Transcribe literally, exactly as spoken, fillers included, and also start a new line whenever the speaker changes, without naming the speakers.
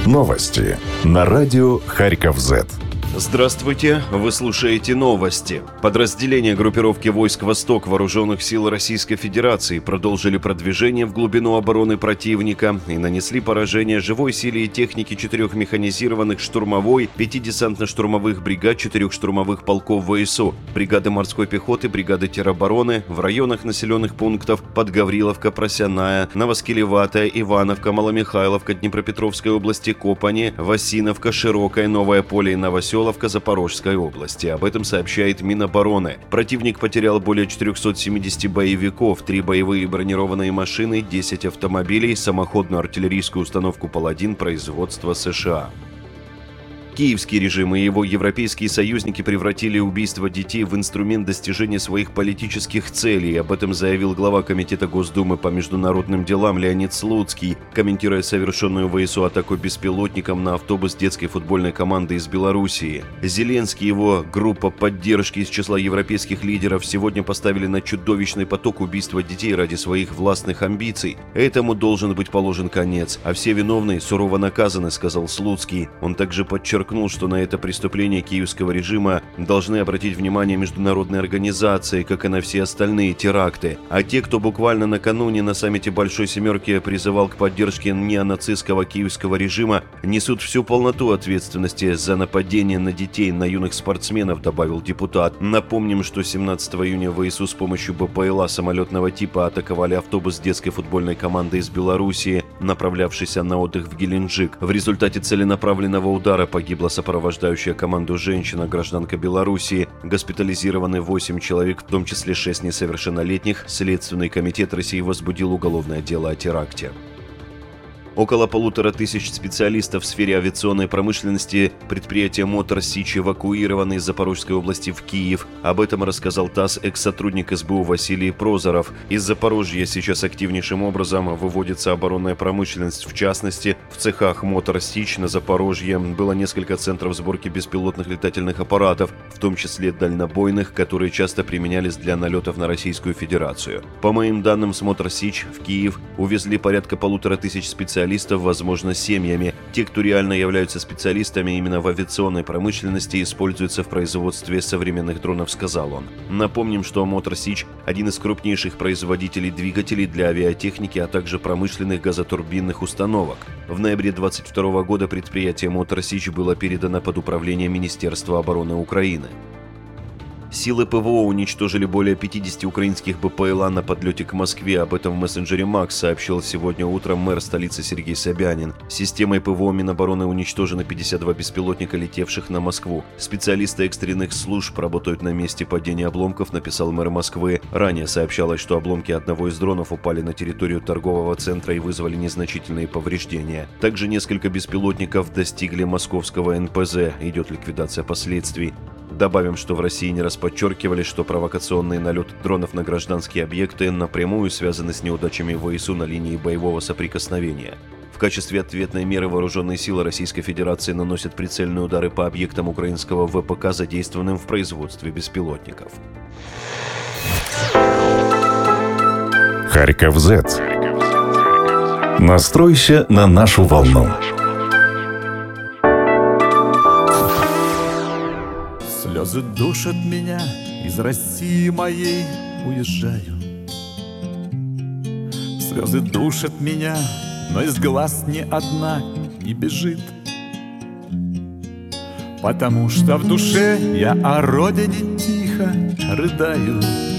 Новости на радио Харьков-Зет.
Здравствуйте, вы слушаете новости. Подразделения группировки войск «Восток» Вооруженных сил Российской Федерации продолжили продвижение в глубину обороны противника и нанесли поражение живой силе и технике четырех механизированных штурмовой, пяти десантно-штурмовых бригад, четырех штурмовых полков ВСУ, бригады морской пехоты, бригады теробороны в районах населенных пунктов Подгавриловка, Просяная, Новоскелеватая, Ивановка, Маломихайловка, Днепропетровской области, Копани, Васиновка, Широкое, Новое Поле и Новоселовка Запорожской области. Об этом сообщает Минобороны. Противник потерял более четырехсот семидесяти боевиков, три боевые бронированные машины, десять автомобилей, самоходную артиллерийскую установку «Паладин» производства США. Киевский режим и его европейские союзники превратили убийство детей в инструмент достижения своих политических целей. Об этом заявил глава Комитета Госдумы по международным делам Леонид Слуцкий, комментируя совершенную ВСУ атаку беспилотником на автобус детской футбольной команды из Белоруссии. Зеленский и его группа поддержки из числа европейских лидеров сегодня поставили на чудовищный поток убийства детей ради своих властных амбиций. Этому должен быть положен конец, а все виновные сурово наказаны, сказал Слуцкий. Он также подчеркнул, что на это преступление киевского режима должны обратить внимание международные организации, как и на все остальные теракты. А те, кто буквально накануне на саммите Большой Семерки призывал к поддержке неонацистского киевского режима, несут всю полноту ответственности за нападение на детей, на юных спортсменов, добавил депутат. Напомним, что семнадцатого июня ВСУ с помощью БПЛА самолетного типа атаковали автобус детской футбольной команды из Белоруссии, направлявшийся на отдых в Геленджик. В результате целенаправленного удара погибла сопровождающая команду женщина, гражданка Белоруссии. Госпитализированы восемь человек, в том числе шесть несовершеннолетних. Следственный комитет России возбудил уголовное дело о теракте. Около полутора тысяч специалистов в сфере авиационной промышленности предприятия «Мотор Сич» эвакуированы из Запорожской области в Киев. Об этом рассказал ТАСС экс-сотрудник СБУ Василий Прозоров. Из Запорожья сейчас активнейшим образом выводится оборонная промышленность. В частности, в цехах «Мотор Сич» на Запорожье было несколько центров сборки беспилотных летательных аппаратов, в том числе дальнобойных, которые часто применялись для налетов на Российскую Федерацию. По моим данным, с «Мотор Сич» в Киев увезли порядка полутора тысяч специалистов, возможно, семьями. Те, кто реально являются специалистами именно в авиационной промышленности, используются в производстве современных дронов, сказал он. Напомним, что Мотор Сич – один из крупнейших производителей двигателей для авиатехники, а также промышленных газотурбинных установок. В ноябре две тысячи двадцать второго года предприятие Мотор Сич было передано под управление Министерства обороны Украины. Силы ПВО уничтожили более пятидесяти украинских БПЛА на подлете к Москве. Об этом в мессенджере Макс сообщил сегодня утром мэр столицы Сергей Собянин. Системой ПВО Минобороны уничтожены пятьдесят два беспилотника, летевших на Москву. Специалисты экстренных служб работают на месте падения обломков, написал мэр Москвы. Ранее сообщалось, что обломки одного из дронов упали на территорию торгового центра и вызвали незначительные повреждения. Также несколько беспилотников достигли московского эн пэ зэ. Идет ликвидация последствий. Добавим, что в России не раз подчеркивали, что провокационные налеты дронов на гражданские объекты напрямую связаны с неудачами ВСУ на линии боевого соприкосновения. В качестве ответной меры вооруженные силы Российской Федерации наносят прицельные удары по объектам украинского вэ пэ ка, задействованным в производстве беспилотников.
Харьков-Зет. Настройся на нашу волну.
Слезы душат меня, из России моей уезжаю. Слезы душат меня, но из глаз ни одна не бежит. Потому что в душе я о родине тихо рыдаю.